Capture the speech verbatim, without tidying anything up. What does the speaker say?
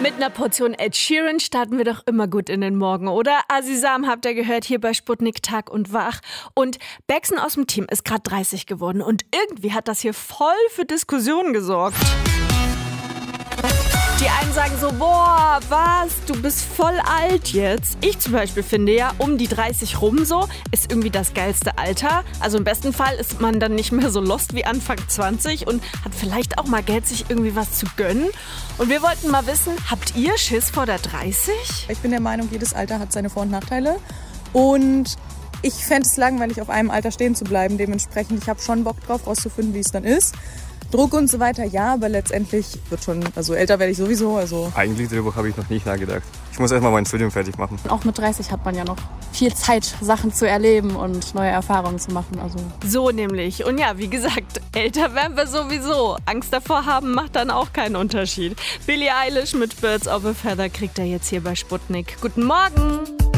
Mit einer Portion Ed Sheeran starten wir doch immer gut in den Morgen, oder? Azizam habt ihr gehört, hier bei Sputnik Tag und Wach. Und Baxen aus dem Team ist gerade dreißig geworden und irgendwie hat das hier voll für Diskussionen gesorgt. Die einen sagen so, boah, was, du bist voll alt jetzt. Ich zum Beispiel finde ja, um die dreißig rum so, ist irgendwie das geilste Alter. Also im besten Fall ist man dann nicht mehr so lost wie Anfang zwanzig und hat vielleicht auch mal Geld, sich irgendwie was zu gönnen. Und wir wollten mal wissen, habt ihr Schiss vor der dreißig? Ich bin der Meinung, jedes Alter hat seine Vor- und Nachteile. Und ich fände es langweilig, auf einem Alter stehen zu bleiben. Dementsprechend, ich habe schon Bock drauf, rauszufinden, wie es dann ist. Druck und so weiter, ja, aber letztendlich wird schon, also älter werde ich sowieso. Also Eigentlich darüber habe ich noch nicht nachgedacht. Ich muss erstmal mein Studium fertig machen. Auch mit dreißig hat man ja noch viel Zeit, Sachen zu erleben und neue Erfahrungen zu machen. Also. So nämlich. Und ja, wie gesagt, älter werden wir sowieso. Angst davor haben macht dann auch keinen Unterschied. Billie Eilish mit Birds of a Feather kriegt er jetzt hier bei Sputnik. Guten Morgen!